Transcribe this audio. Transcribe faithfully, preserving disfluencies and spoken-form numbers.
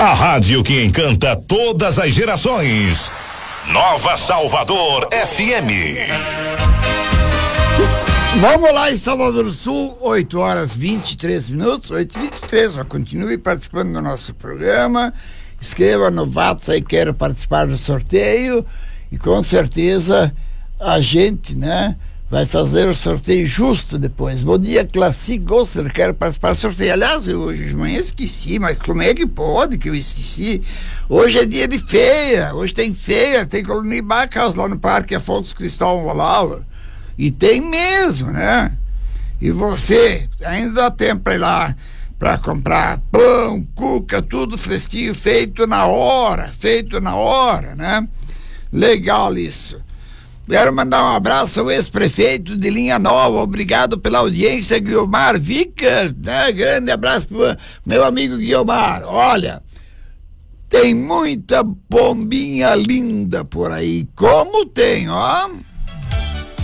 A rádio que encanta todas as gerações. Nova Salvador F M. Vamos lá em Salvador do Sul, oito horas vinte e três minutos, oito e vinte e três. Continue participando do nosso programa. Escreva no WhatsApp aí, quero participar do sorteio. E com certeza a gente, né, vai fazer o sorteio justo depois. Bom dia, Classic Goster, quero participar do sorteio. Aliás, eu hoje de manhã esqueci, mas como é que pode que eu esqueci? Hoje é dia de feira, hoje tem feira, tem Colônia Bacas lá no Parque Afonso Cristóvão Lauro. E tem mesmo, né? E você, ainda dá tempo para ir lá para comprar pão, cuca, tudo fresquinho, feito na hora, feito na hora, né? Legal isso. Quero mandar um abraço ao ex-prefeito de Linha Nova, obrigado pela audiência, Guiomar Vicker, né? Grande abraço pro meu amigo Guiomar. Olha, tem muita bombinha linda por aí, como tem, ó.